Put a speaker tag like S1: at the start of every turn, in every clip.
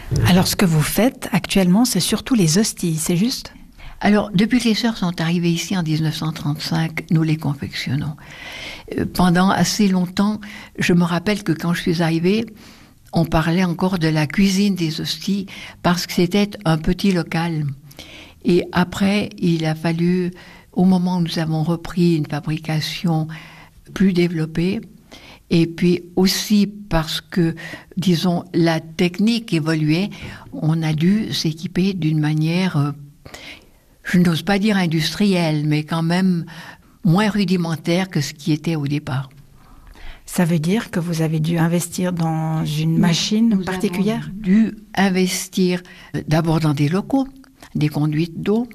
S1: Alors, ce que vous faites actuellement, c'est surtout les hosties, c'est juste ?
S2: Alors, depuis que les sœurs sont arrivées ici en 1935, nous les confectionnons. Pendant assez longtemps, je me rappelle que quand je suis arrivée, on parlait encore de la cuisine des hosties parce que c'était un petit local. Et après, il a fallu, au moment où nous avons repris une fabrication plus développée, et puis aussi parce que, disons, la technique évoluait, on a dû s'équiper d'une manière, je n'ose pas dire industrielle, mais quand même moins rudimentaire que ce qui était au départ.
S1: Ça veut dire que vous avez dû investir dans une machine particulière ?
S2: Nous avons dû investir d'abord dans des locaux, des conduites d'eau,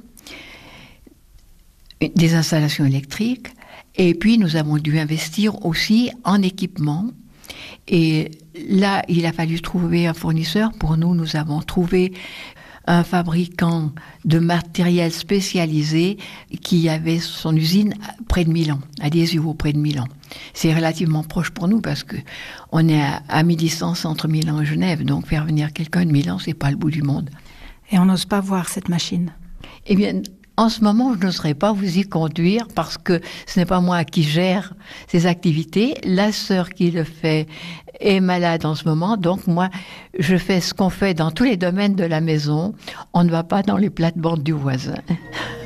S2: des installations électriques, et puis nous avons dû investir aussi en équipement. Et là, il a fallu trouver un fournisseur. Pour nous, nous avons trouvé un fabricant de matériel spécialisé qui avait son usine près de Milan, à Desio, près de Milan. C'est relativement proche pour nous parce que on est à mi-distance entre Milan et Genève, donc faire venir quelqu'un de Milan, c'est pas le bout du monde.
S1: Et on n'ose pas voir cette machine ?
S2: Eh bien, en ce moment, je n'oserais pas vous y conduire parce que ce n'est pas moi qui gère ces activités. La sœur qui le fait est malade en ce moment, donc moi, je fais ce qu'on fait dans tous les domaines de la maison. On ne va pas dans les plates-bandes du voisin.